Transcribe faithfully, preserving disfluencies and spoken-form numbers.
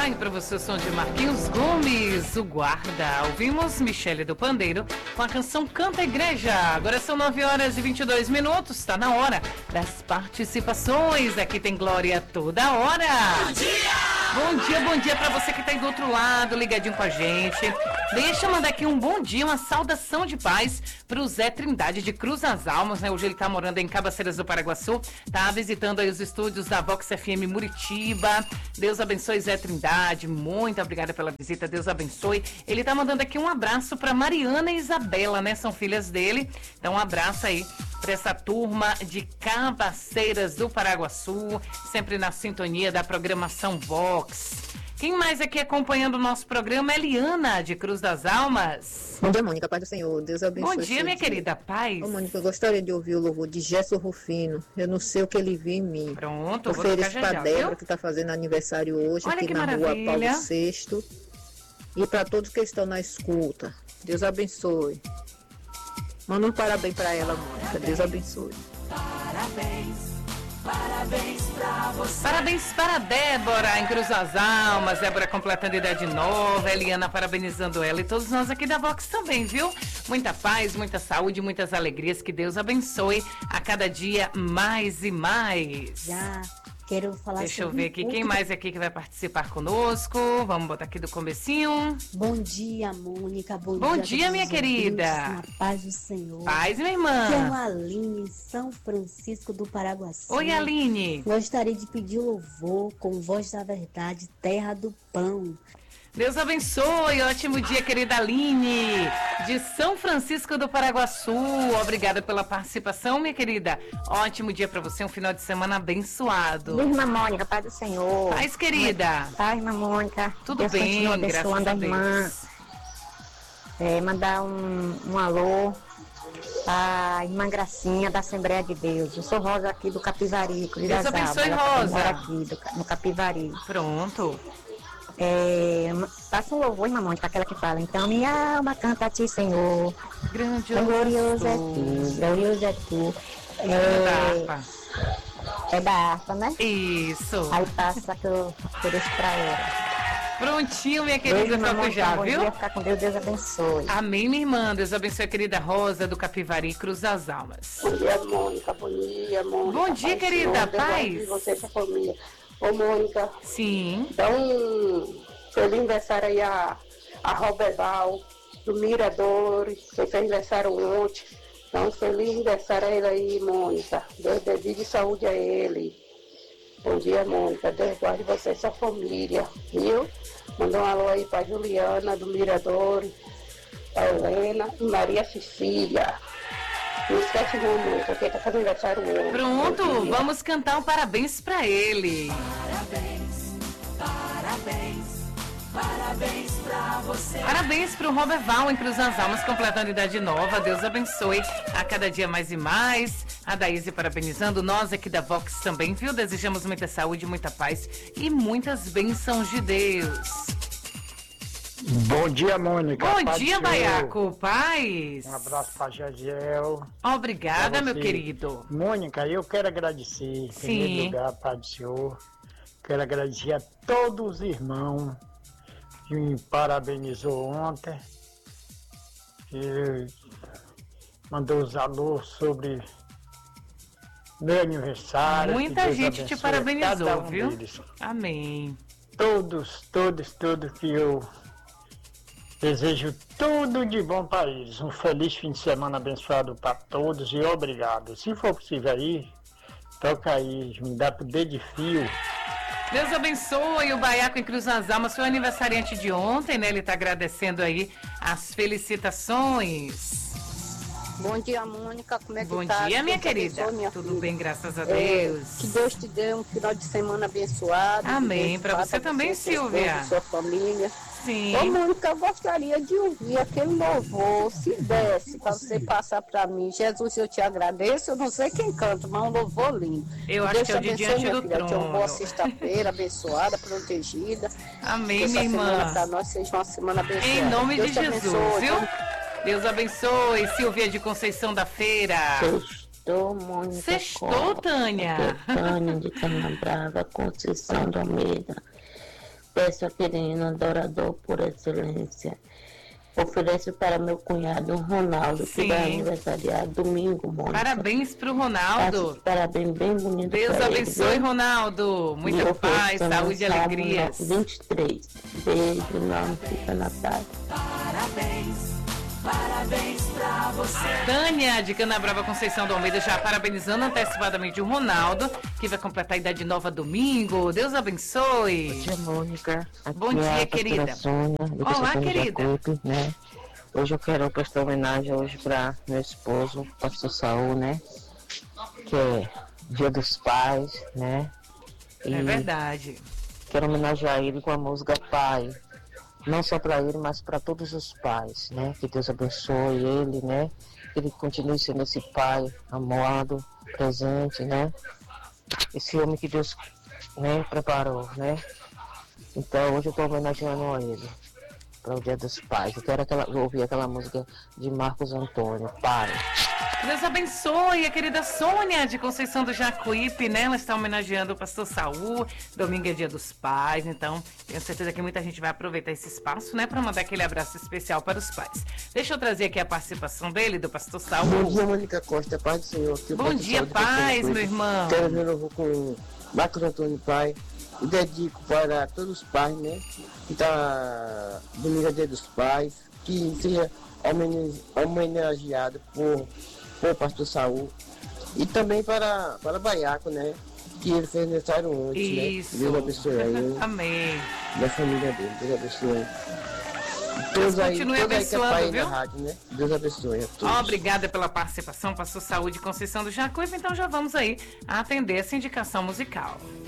Tá aí pra você o som de Marquinhos Gomes, o guarda. Ouvimos Michele do Pandeiro com a canção Canta Igreja. Agora são nove horas e vinte e dois minutos, tá na hora das participações. Aqui tem Glória toda hora. Bom dia! Bom dia, bom dia pra você que tá aí do outro lado, ligadinho com a gente. Deixa eu mandar aqui um bom dia, uma saudação de paz pro Zé Trindade de Cruz das Almas, né? Hoje ele tá morando em Cabaceiras do Paraguaçu, tá visitando aí os estúdios da Vox F M Muritiba. Deus abençoe Zé Trindade, muito obrigada pela visita, Deus abençoe. Ele tá mandando aqui um abraço pra Mariana e Isabela, né? São filhas dele, então um abraço aí para essa turma de Cabaceiras do Paraguaçu, sempre na sintonia da programação Vox. Quem mais aqui acompanhando o nosso programa é Eliana, de Cruz das Almas. Bom dia, Mônica, paz do Senhor, Deus abençoe. Bom dia, minha dia. querida, paz. Ô, Mônica, eu gostaria de ouvir o louvor de Gerson Rufino, eu não sei o que ele viu em mim. Pronto, eu ofereço para Débora, que está fazendo aniversário hoje, Olha aqui na maravilha. rua Paulo sexto, e para todos que estão na escuta. Deus abençoe. Manda um parabéns para ela, Mônica. Deus abençoe. Parabéns, parabéns pra você. Parabéns para a Débora, em Cruz das Almas. Débora completando idade nova. Eliana parabenizando ela e todos nós aqui da Vox também, viu? Muita paz, muita saúde, muitas alegrias. Que Deus abençoe a cada dia mais e mais. Já quero falar Deixa eu sobre ver aqui, um quem mais aqui que vai participar conosco? Vamos botar aqui do comecinho. Bom dia, Mônica. Bom, Bom dia, dia, minha querida. Na paz do Senhor. Paz, minha Que é irmã. uma Aline, São Francisco do Paraguaçu. Oi, Aline. Gostaria de pedir louvor com Voz da Verdade, Terra do Pão. Deus abençoe, ótimo dia, querida Aline, de São Francisco do Paraguaçu. Obrigada pela participação, minha querida. Ótimo dia para você, um final de semana abençoado. Minha irmã Mônica, Paz do Senhor. Paz, querida. Paz, irmã Mônica. Tudo Deus bem, continua graças abençoando a a irmã. Deus. É, mandar um, um alô para a irmã Gracinha da Assembleia de Deus. Eu sou Rosa aqui do Capivari. Cruz Deus das Almas. abençoe, Ela Rosa. mora aqui do, no Capivari. Pronto. É, passa um louvor, irmã Mônica, aquela que fala. Então minha alma canta a ti, Senhor. Grandioso. Glorioso é tu, glorioso é tu. É da É, harpa. é da harpa, né? Isso. Aí passa que eu ofereço pra ela. Prontinho, minha querida, Beijo, toco mamãe, já, bom viu? dia, ficar com Deus, Deus abençoe. Amém, minha irmã. Deus abençoe a querida Rosa do Capivari, Cruz das Almas. Bom dia, Mônica. Bom dia, Mônica. Bom dia, Paz, querida. Senhor. Deus Paz. abençoe você e sua família. Ô, Mônica, Sim. dá um feliz aniversário aí a, a Roberval, do Miradores, que fez aniversário ontem. Dá um feliz aniversário a ele aí, Mônica. Deus dê vida e saúde a ele. Bom dia, Mônica. Deus guarde você e sua família, viu? Manda um alô aí pra Juliana, do Miradores, a Helena e Maria Cecília. Não esquece não, Mônica, que ele tá fazendo aniversário hoje. Pronto, Bom dia. vamos cantar um parabéns pra ele. Parabéns, parabéns, parabéns pra você. Parabéns pro Roberval em Cruz das Almas, completando idade nova. Deus abençoe a cada dia mais e mais. A Daíse parabenizando nós aqui da Vox também, viu? Desejamos muita saúde, muita paz e muitas bênçãos de Deus. Bom dia, Mônica. Bom Paz dia, do Senhor. Baiaco. Paz. Um abraço para Jaziel. Obrigada, Pra meu você. querido. Mônica, eu quero agradecer, em Sim. primeiro lugar, Pai do Senhor. Quero agradecer a todos os irmãos que me parabenizou ontem. E mandou os alôs sobre meu aniversário. que Muita Deus gente te abençoe parabenizou, cada um viu? deles. Amém. Todos, todos, todos que eu desejo tudo de bom para eles. Um feliz fim de semana abençoado para todos e obrigado. Se for possível aí, toca aí, me dá poder de fio. Deus abençoe o Baiaco em Cruz das Almas. Foi o aniversariante de ontem, né? Ele está agradecendo aí as felicitações. Bom dia, Mônica. Como é que Bom tá? dia, minha Deus querida. abençoe, minha Tudo filha. bem, graças a É, Deus. que Deus te dê um final de semana abençoado. Amém. Que Deus Pra faça você também, seu Silvia. esposo, sua família. Sim. Ô, Mônica, eu gostaria de ouvir aquele louvor, se desse, para você passar para mim. Jesus, eu te agradeço. Eu não sei quem canta, mas é um louvor lindo. Eu Que acho Deus que é o te de abençoe, Diante minha do filha. Tenha uma boa Trono. sexta-feira, abençoada, protegida. Amém, Que minha essa semana irmã. para nós seja uma semana abençoada. Em nome Deus de te Jesus, abençoe. viu? Deus abençoe. Silvia de Conceição da Feira. Sextou, Mônica. Sextou, Tânia. Tânia de Canabrava, Conceição do Almeida. Peço aquele hino adorador por excelência. Ofereço para meu cunhado Ronaldo, Sim. que vai aniversariar domingo, Mônica. Parabéns pro Faço Ronaldo. esse parabéns bem bonito Deus pra abençoe, ele, viu? Ronaldo. E Muita eu paz, vou saúde e Salmo alegrias. vinte e três. Beijo, não fica na paz. Parabéns, parabéns pra você. Tânia, de Canabrava, Conceição do Almeida, já parabenizando antecipadamente o Ronaldo, que vai completar a idade nova domingo. Deus abençoe. Bom dia, Mônica. Aqui Bom é dia, a pastora querida. Sônia, do Olá, Conselho querida. Jacuípe, né? Hoje eu quero prestar homenagem hoje para meu esposo, pastor Saul, né? Que é Dia dos Pais, né? E É verdade. quero homenagear ele com a música Pai. Não só para ele, mas para todos os pais, né? Que Deus abençoe ele, né? Que ele continue sendo esse pai amado, presente, né? Esse homem que Deus, né, preparou, né? Então hoje eu estou homenageando a ele para o Dia dos Pais. Eu quero aquela, ouvir aquela música de Marcos Antônio, Pai. Deus abençoe a querida Sônia, de Conceição do Jacuípe, né? Ela está homenageando o pastor Saul. Domingo é Dia dos Pais, então tenho certeza que muita gente vai aproveitar esse espaço, né? Para mandar aquele abraço especial para os pais. Deixa eu trazer aqui a participação dele, do pastor Saul. Bom dia, Mônica Costa, paz do Senhor. Aqui, Bom dia, paz, meu irmão. Quero ver novo com Marcos Antônio Pai. E dedico para todos os pais, né? Que tá domingo é Dia dos Pais. Que seja homene- homenageado por, por pastor Saul. E também para, para Baiaco, né? Que ele fez aniversário ontem, Isso. né? Deus abençoe ele. Amém. E a família dele. Deus abençoe. Deus Todos aí, continue todos aí que é abençoando, pai viu? da rádio, né? Deus abençoe a todos. Obrigada pela participação, pastor Saúde Conceição do Jacuípe. Então já vamos aí atender essa indicação musical.